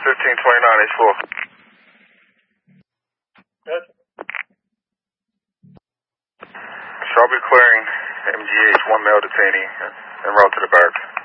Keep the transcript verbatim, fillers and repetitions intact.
fifteen twenty-nine, H four. Yes. Shall be clearing M G H, one male detainee, en route to the barracks.